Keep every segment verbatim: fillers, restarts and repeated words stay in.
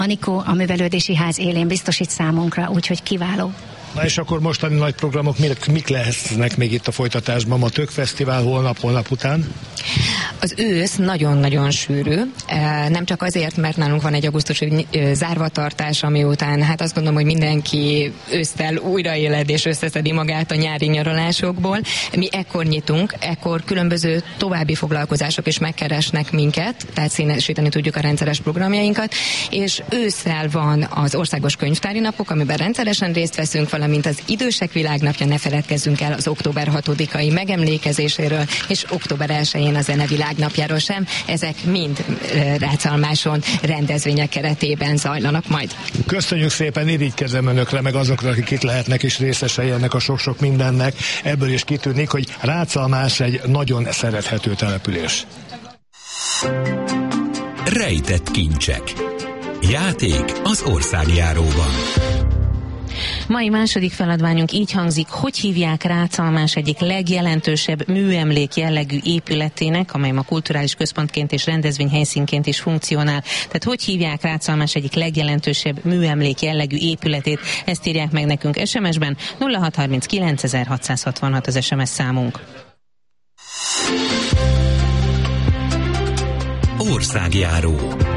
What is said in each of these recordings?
Anikó a művelődési ház élén biztosít számunkra, úgyhogy kiváló. Na és akkor mostani nagy programok mik, mik lehetnek még itt a folytatásban? Ma Tök Fesztivál holnap, holnap után? Az ősz nagyon-nagyon sűrű, nem csak azért, mert nálunk van egy augusztusi zárvatartás, ami után hát azt gondolom, hogy mindenki ősztel újraéled és összeszedi magát a nyári nyaralásokból. Mi ekkor nyitunk, ekkor különböző további foglalkozások is megkeresnek minket, tehát színesíteni tudjuk a rendszeres programjainkat, és ősszel van az országos könyvtári napok, amiben rendszeresen részt veszünk, valamint az Idősek Világnapja, ne feledkezzünk el az október hatodikai megemlékezéséről, és október elsején a Zene Világnapjáról sem. Ezek mind Rácalmáson rendezvények keretében zajlanak majd. Köszönjük szépen, irigykezem önökre, meg azokra, akik itt lehetnek és részesei ennek a sok-sok mindennek. Ebből is kitűnik, hogy Rácalmás egy nagyon szerethető település. Rejtett kincsek. Játék az országjáróban. Mai második feladványunk így hangzik: hogy hívják Rácalmás egyik legjelentősebb műemlék jellegű épületének, amely ma kulturális központként és rendezvényhelyszínként is funkcionál. Tehát hogy hívják Rácalmás egyik legjelentősebb műemlék jellegű épületét? Ezt írják meg nekünk es em es-ben. nulla hat harminckilenc ezerhatszázhatvanhat az es em es számunk. Országjáró.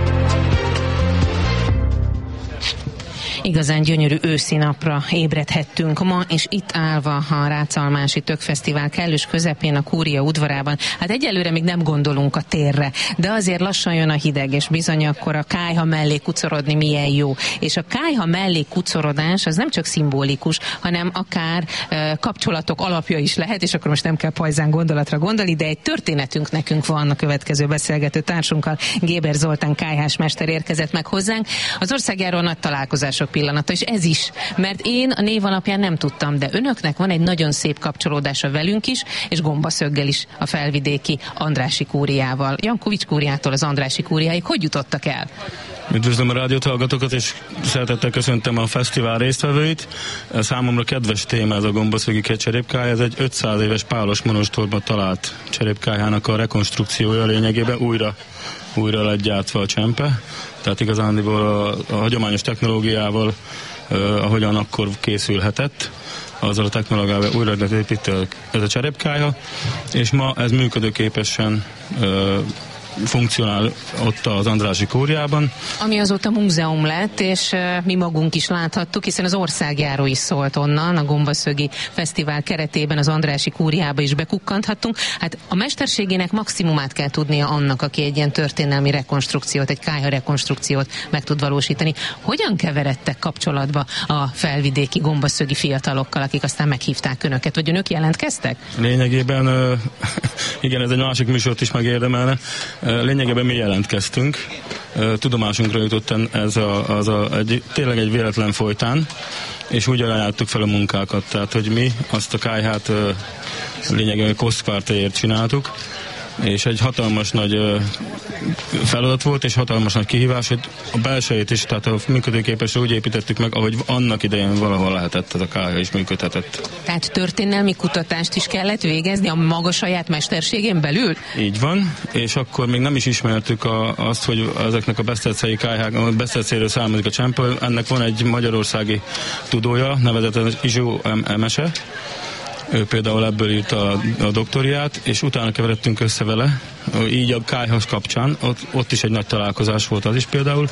Igazán gyönyörű őszi napra ébredhettünk ma, és itt állva a Rácalmási Tök Fesztivál kellős közepén a Kúria udvarában. Hát egyelőre még nem gondolunk a térre, de azért lassan jön a hideg, és bizony akkor a kályha mellé kucorodni milyen jó. És a kályha mellé kucorodás az nem csak szimbolikus, hanem akár e, kapcsolatok alapja is lehet, és akkor most nem kell pajzán gondolatra gondolni, de egy történetünk nekünk van. A következő beszélgető társunkkal, Géber Zoltán kályhás mester érkezett meg hozzánk. Az országjáról nagy találkozások pillanata, és ez is, mert én a név alapján nem tudtam, de önöknek van egy nagyon szép kapcsolódása velünk is, és Gombaszöggel is, a felvidéki Andrássy kúriával. Jankovics kúriától az Andrássy kúriáig hogy jutottak el? Üdvözlöm a rádiót hallgatókat, és szeretettel köszöntöm a fesztivál résztvevőit. Számomra kedves téma ez a gombaszögi cserépkályha, ez egy ötszáz éves pálos monostorban talált cserépkályhának a rekonstrukciója, lényegében újra újra lett gyártva a csempe, tehát igazándiból a, a hagyományos technológiával, uh, ahogyan akkor készülhetett, azzal a technológiával újra lett építve ez a cserépkályha, és ma ez működőképesen uh, funkcionál ott az Andrássy kúriában. Ami azóta múzeum lett, és uh, mi magunk is láthattuk, hiszen az országjáró is szólt onnan, a Gombaszögi Fesztivál keretében az Andrássy kúriába is bekukkanthattunk. Hát a mesterségének maximumát kell tudnia annak, aki egy ilyen történelmi rekonstrukciót, egy kályha rekonstrukciót meg tud valósítani. Hogyan keveredtek kapcsolatba a felvidéki gombaszögi fiatalokkal, akik aztán meghívták önöket, vagy önök jelentkeztek? Lényegében, uh, igen, ez egy másik műsort is megérdemelne. Lényegében mi jelentkeztünk. Tudomásunkra jutott ez a, az a, egy, tényleg egy véletlen folytán, és úgy ajánlottuk fel a munkákat, tehát hogy mi azt a kályhát lényegében Kosztkvártéért csináltuk, és egy hatalmas nagy feladat volt, és hatalmas nagy kihívás, hogy a belsejét is, tehát a működőképesre úgy építettük meg, ahogy annak idején valahol lehetett, ez a kályha is működhetett. Tehát történelmi kutatást is kellett végezni a maga saját mesterségén belül? Így van, és akkor még nem is ismertük a, azt, hogy ezeknek a besztercei kályhák, a besztercéről származik a csempe, ennek van egy magyarországi tudója, nevezetesen Izsó Emese. Ő például ebből írta a, a doktoriát, és utána keveredtünk össze vele, így a kályhas kapcsán, ott, ott is egy nagy találkozás volt az is például,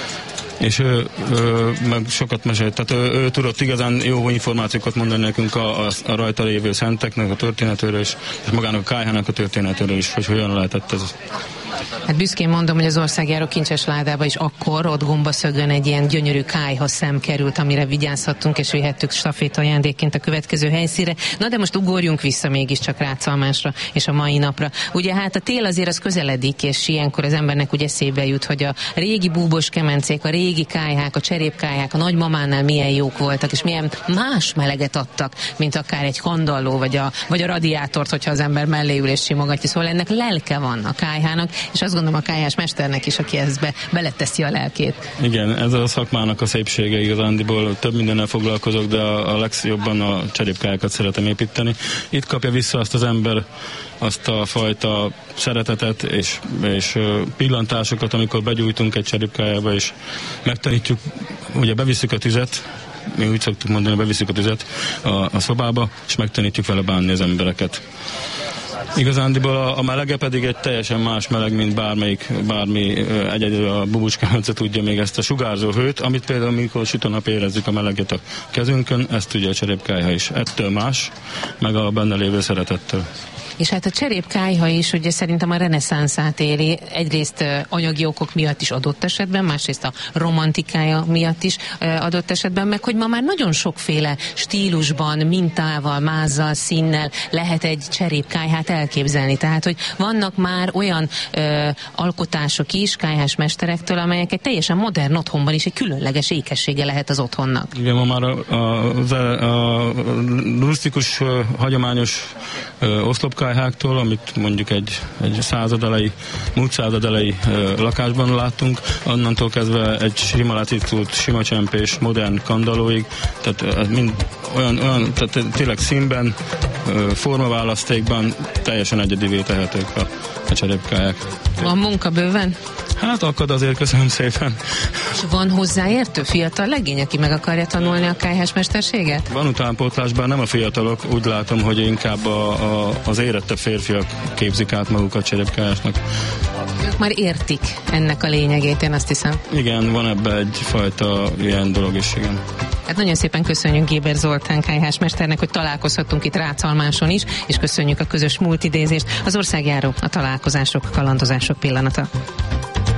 és ő, ő meg sokat mesélt, tehát ő, ő tudott igazán jó információkat mondani nekünk a, a, a rajta lévő szenteknek a történetéről, és, és magának a kályhának a történetéről is, hogy hogyan lehetett ez. Hát büszkén mondom, hogy az országjáró kincses ládába is akkor ott Gombaszögön egy ilyen gyönyörű kályha szem került, amire vigyázhattunk, és vihettük staféta ajándékként a következő helyszínre. Na de most ugorjunk vissza mégiscsak Rácalmásra és a mai napra. Ugye hát a tél azért az közeledik, és ilyenkor az embernek úgy eszébe jut, hogy a régi búbos kemencék, a régi kályhák, a cserépkályhák a nagymamánál milyen jók voltak, és milyen más meleget adtak, mint akár egy kandalló, vagy a, vagy a radiátort, hogyha az ember mellé ül és simogatja. Szóval ennek lelke van a kályhának, és azt gondolom a kályhás mesternek is, aki ezbe beleteszi a lelkét. Igen, ez a szakmának a szépsége igazándiból. Több mindennel foglalkozok, de a, a legjobban a cserépkályákat szeretem építeni. Itt kapja vissza azt az ember azt a fajta szeretetet és, és pillantásokat, amikor begyújtunk egy cserépkályába, és megtanítjuk, ugye bevisszük a tüzet, mi úgy szoktuk mondani, bevisszük a tüzet a, a szobába, és megtanítjuk vele bánni az embereket. Igazándiból a, a melege pedig egy teljesen más meleg, mint bármelyik, bármi egyedül a bubucskánca tudja még ezt a sugárzó hőt, amit például amikor süt a nap érezzük a meleget a kezünkön, ezt tudja a cserépkályha is. Ettől más, meg a benne lévő szeretettől. És hát a cserépkályha is ugye szerintem a reneszánszát éli, egyrészt anyagi okok miatt is adott esetben, másrészt a romantikája miatt is adott esetben, meg hogy ma már nagyon sokféle stílusban, mintával, mázzal, színnel lehet egy cserépkályhát elképzelni. Tehát, hogy vannak már olyan ö, alkotások is kályhás mesterektől, amelyek egy teljesen modern otthonban is egy különleges ékessége lehet az otthonnak. Igen, ma már a, a, a rusztikus, hagyományos oszlopkályhát, kályháktól, amit mondjuk egy, egy század elejé, múlt század elejé uh, lakásban láttunk, onnantól kezdve egy sima lecitkult, sima csempés, modern kandallóig, tehát uh, mind olyan, olyan, tehát tényleg színben, uh, formaválasztékban teljesen egyedivé tehetők a, a cserépkályák. Van munka bőven? Hát akad azért, köszönöm szépen. És van hozzáértő fiatal legény, aki meg akarja tanulni a kályhás mesterséget? Van utánpótlásban, nem a fiatalok, úgy látom, hogy inkább a, a, az érettebb férfiak képzik át magukat cserépkályásnak. Ők már értik ennek a lényegét, én azt hiszem. Igen, van ebbe egyfajta ilyen dolog is, igen. Hát nagyon szépen köszönjük Géber Zoltán kályhás mesternek, hogy találkozhattunk itt Ráczalmáson is, és köszönjük a közös múltidézést. Az országjáró, a találkozások, kalandozások pillanata.